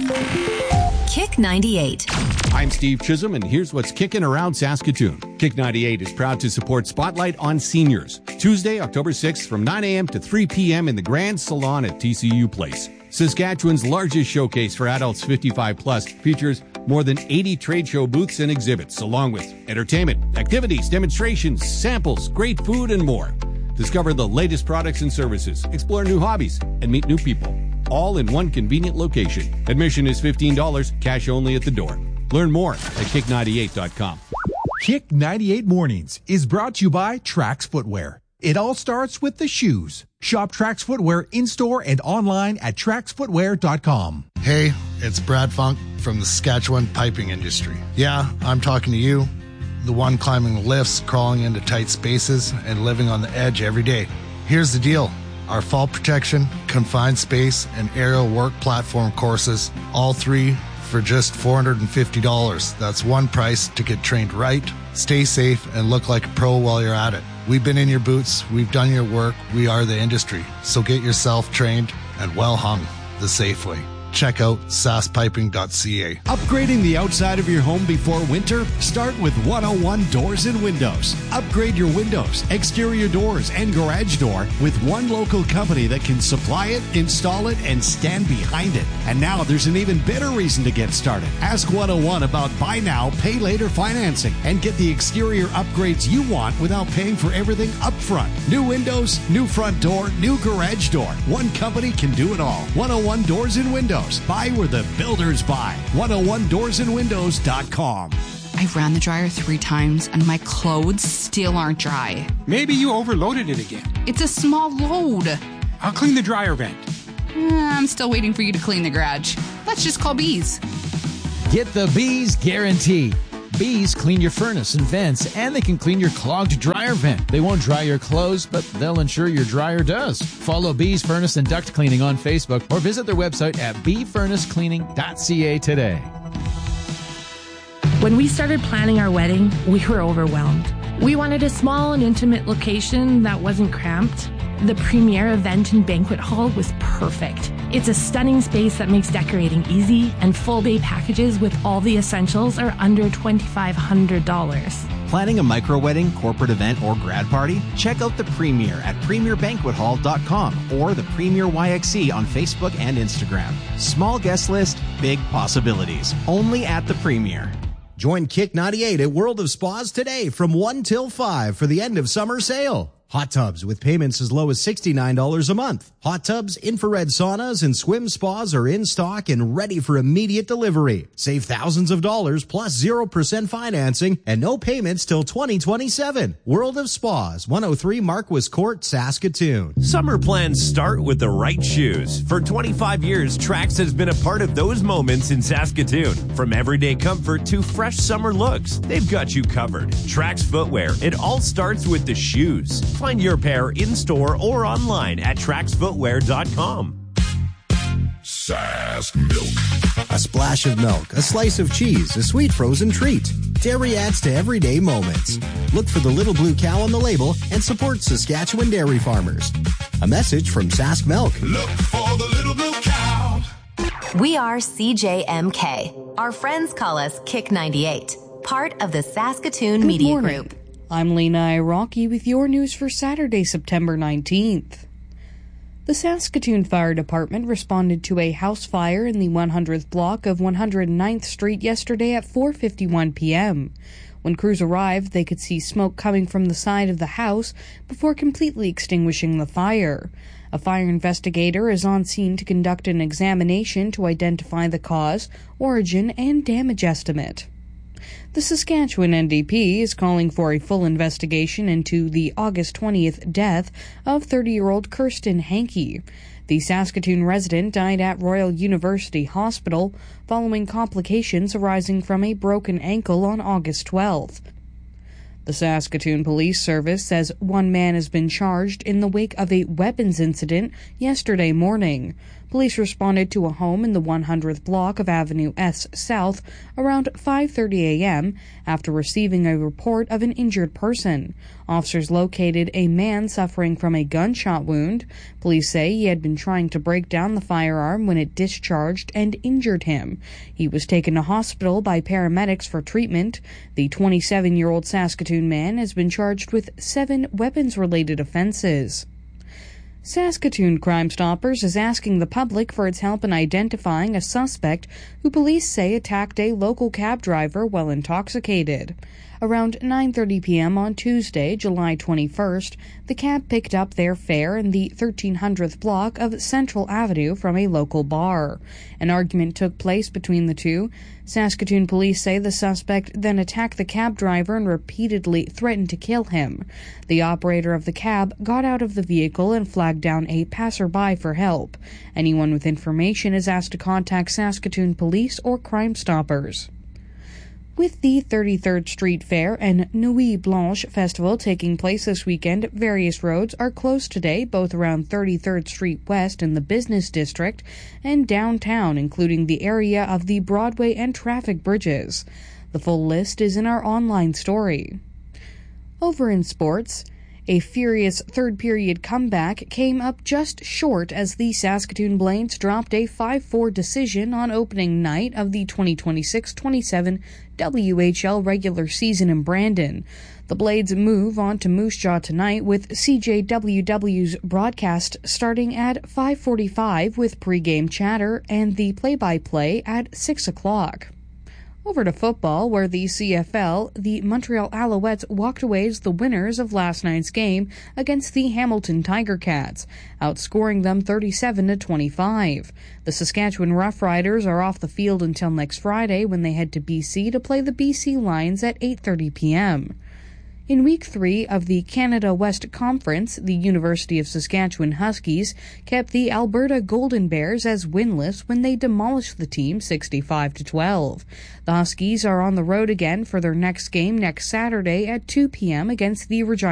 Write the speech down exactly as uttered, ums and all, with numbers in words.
Kick ninety-eight. I'm Steve Chisholm, and here's what's kicking around Saskatoon. Kick ninety-eight is proud to support Spotlight on Seniors. Tuesday, October sixth from nine a.m. to three p.m. in the Grand Salon at T C U Place. Saskatchewan's largest showcase for adults fifty-five plus features more than eighty trade show booths and exhibits, along with entertainment, activities, demonstrations, samples, great food, and more. Discover the latest products and services, explore new hobbies, and meet new people, all in one convenient location. Admission is fifteen dollars, cash only at the door. Learn more at kick ninety-eight dot com. Kick ninety-eight Mornings is brought to you by Trax Footwear. It all starts with the shoes. Shop Trax Footwear in-store and online at trax footwear dot com. Hey, it's Brad Funk from the Saskatchewan piping industry. Yeah, I'm talking to you, the one climbing lifts, crawling into tight spaces, and living on the edge every day. Here's the deal. Our fall protection, confined space, and aerial work platform courses, all three for just four hundred fifty dollars. That's one price to get trained right, stay safe, and look like a pro while you're at it. We've been in your boots, we've done your work, we are the industry. So get yourself trained and well hung the safe way. Check out sas piping dot c a. Upgrading the outside of your home before winter? Start with one oh one Doors and Windows. Upgrade your windows, exterior doors, and garage door with one local company that can supply it, install it, and stand behind it. And now there's an even better reason to get started. Ask one oh one about buy now, pay later financing and get the exterior upgrades you want without paying for everything up front. New windows, new front door, new garage door. One company can do it all. one oh one Doors and Windows. Buy where the builders buy. one oh one doors and windows dot com. I've ran the dryer three times and my clothes still aren't dry. Maybe you overloaded it again. It's a small load. I'll clean the dryer vent. I'm still waiting for you to clean the garage. Let's just call Bees. Get the Bees guarantee. Bees clean your furnace and vents, and they can clean your clogged dryer vent. They won't dry your clothes, but they'll ensure your dryer does. Follow Bees Furnace and Duct Cleaning on Facebook or visit their website at bee furnace cleaning dot c a today. When we started planning our wedding, we were overwhelmed. We wanted a small and intimate location that wasn't cramped. The Premier Event and Banquet Hall was perfect. It's a stunning space that makes decorating easy, and full day packages with all the essentials are under twenty-five hundred dollars. Planning a micro wedding, corporate event, or grad party? Check out the Premier at premier banquet hall dot com or the Premier Y X C on Facebook and Instagram. Small guest list, big possibilities. Only at the Premier. Join Kick ninety-eight at World of Spas today from one till five for the end of summer sale. Hot tubs with payments as low as sixty-nine dollars a month. Hot tubs, infrared saunas, and swim spas are in stock and ready for immediate delivery. Save thousands of dollars plus zero percent financing and no payments till twenty twenty-seven. World of Spas, one oh three Marquis Court, Saskatoon. Summer plans start with the right shoes. For twenty-five years, Trax has been a part of those moments in Saskatoon. From everyday comfort to fresh summer looks, they've got you covered. Trax Footwear, it all starts with the shoes. Find your pair in-store or online at trax footwear dot com. Sask Milk. A splash of milk, a slice of cheese, a sweet frozen treat. Dairy adds to everyday moments. Look for the little blue cow on the label and support Saskatchewan dairy farmers. A message from Sask Milk. Look for the little blue cow. We are C J M K. Our friends call us Kick ninety-eight, part of the Saskatoon Good Media morning. Group. I'm Lena Iraqi with your news for Saturday, September nineteenth. The Saskatoon Fire Department responded to a house fire in the one hundredth block of one hundred ninth Street yesterday at four fifty-one p.m. When crews arrived, they could see smoke coming from the side of the house before completely extinguishing the fire. A fire investigator is on scene to conduct an examination to identify the cause, origin, and damage estimate. The Saskatchewan N D P is calling for a full investigation into the August twentieth death of thirty-year-old Kirsten Hankey. The Saskatoon resident died at Royal University Hospital following complications arising from a broken ankle on August twelfth. The Saskatoon Police Service says one man has been charged in the wake of a weapons incident yesterday morning. Police responded to a home in the one hundredth block of Avenue S South around five thirty a.m. after receiving a report of an injured person. Officers located a man suffering from a gunshot wound. Police say he had been trying to break down the firearm when it discharged and injured him. He was taken to hospital by paramedics for treatment. The twenty-seven-year-old Saskatoon man has been charged with seven weapons-related offenses. Saskatoon Crime Stoppers is asking the public for its help in identifying a suspect who police say attacked a local cab driver while intoxicated. Around nine thirty p.m. on Tuesday, July twenty-first, the cab picked up their fare in the thirteen hundredth block of Central Avenue from a local bar. An argument took place between the two. Saskatoon police say the suspect then attacked the cab driver and repeatedly threatened to kill him. The operator of the cab got out of the vehicle and flagged down a passerby for help. Anyone with information is asked to contact Saskatoon Police or Crime Stoppers. With the thirty-third Street Fair and Nuit Blanche Festival taking place this weekend, various roads are closed today, both around thirty-third Street West in the Business District and downtown, including the area of the Broadway and traffic bridges. The full list is in our online story. Over in sports, a furious third-period comeback came up just short as the Saskatoon Blades dropped a five four decision on opening night of the twenty twenty-six twenty-seven W H L regular season in Brandon. The Blades move on to Moose Jaw tonight with C J W W's broadcast starting at five forty-five with pregame chatter and the play-by-play at six o'clock. Over to football, where the C F L, the Montreal Alouettes walked away as the winners of last night's game against the Hamilton Tiger Cats, outscoring them thirty-seven to twenty-five. The Saskatchewan Roughriders are off the field until next Friday when they head to B C to play the B C Lions at eight thirty p.m. In Week three of the Canada West Conference, the University of Saskatchewan Huskies kept the Alberta Golden Bears as winless when they demolished the team sixty-five to twelve. The Huskies are on the road again for their next game next Saturday at two p.m. against the Regina